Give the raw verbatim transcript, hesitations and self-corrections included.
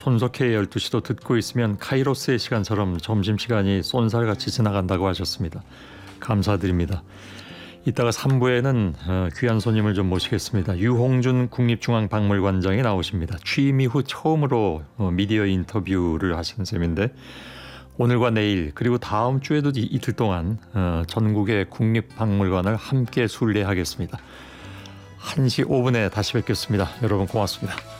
손석희의 열두 시도 듣고 있으면 카이로스의 시간처럼 점심시간이 쏜살같이 지나간다고 하셨습니다. 감사드립니다. 이따가 삼 부에는 귀한 손님을 좀 모시겠습니다. 유홍준 국립중앙박물관장이 나오십니다. 취임 이후 처음으로 미디어 인터뷰를 하시는 셈인데 오늘과 내일 그리고 다음 주에도 이틀 동안 전국의 국립박물관을 함께 순례하겠습니다. 한 시 오 분에 다시 뵙겠습니다. 여러분 고맙습니다.